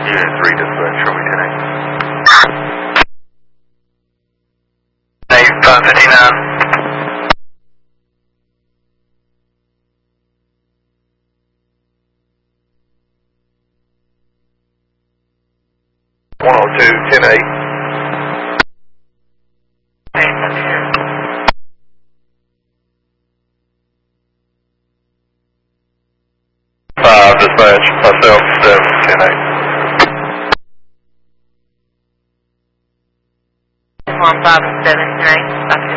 Unit 3 dispatch, show me 10-8. 559. 102, 10-8. 5 dispatch, myself, 7, 10-8. 5 and 7, 10-8,